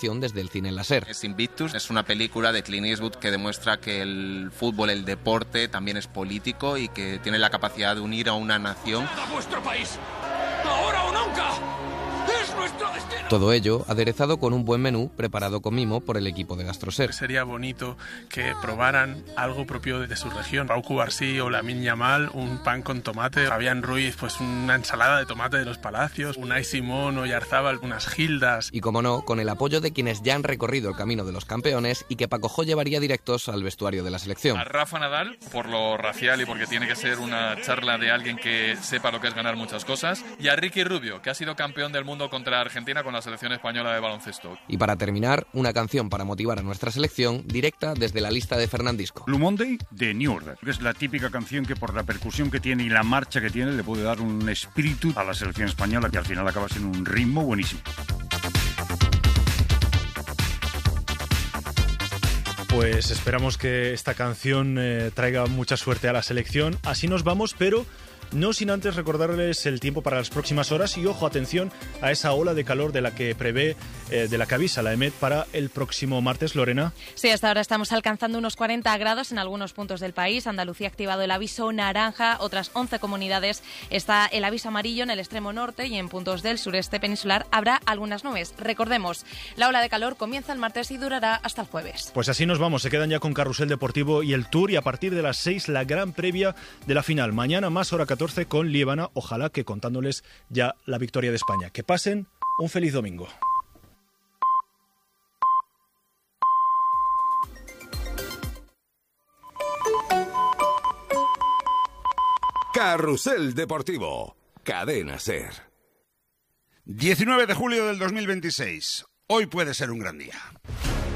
selección desde el cine láser. Es Invictus, es una película de Clint Eastwood que demuestra que el fútbol, el deporte, también es político y que tiene la capacidad de unir a una nación. ¡A vuestro país! ¡Ahora o nunca! ¡Es nuestro destino! Todo ello aderezado con un buen menú preparado con mimo por el equipo de Gastroser. Sería bonito que probaran algo propio de su región. Pau Cubarsí o Lamine Yamal, un pan con tomate. Fabián Ruiz, pues una ensalada de tomate de los Palacios. Unai Simón o Yarzábal, unas gildas. Y como no, con el apoyo de quienes ya han recorrido el camino de los campeones y que Paco llevaría directos al vestuario de la selección. A Rafa Nadal, por lo racial y porque tiene que ser una charla de alguien que sepa lo que es ganar muchas cosas. Y a Ricky Rubio, que ha sido campeón del mundo contra Argentina con la selección española de baloncesto. Y para terminar, una canción para motivar a nuestra selección, directa desde la lista de Fernandisco. Blue Monday de New Order, que es la típica canción que por la percusión que tiene y la marcha que tiene le puede dar un espíritu a la selección española que al final acaba siendo un ritmo buenísimo. Pues esperamos que esta canción traiga mucha suerte a la selección. Así nos vamos, pero no sin antes recordarles el tiempo para las próximas horas y ojo, atención a esa ola de calor de la que prevé, de la que avisa la EMET para el próximo martes. Lorena. Sí, hasta ahora estamos alcanzando unos 40 grados en algunos puntos del país. Andalucía ha activado el aviso naranja, otras 11 comunidades está el aviso amarillo en el extremo norte y en puntos del sureste peninsular habrá algunas nubes. Recordemos, la ola de calor comienza el martes y durará hasta el jueves. Pues así nos vamos, se quedan ya con Carrusel Deportivo y el Tour y a partir de las 6 la gran previa de la final. Mañana más hora 14 con Líbana, ojalá que contándoles ya la victoria de España. Que pasen un feliz domingo. Carrusel Deportivo, Cadena SER. 19 de julio del 2026. Hoy puede ser un gran día.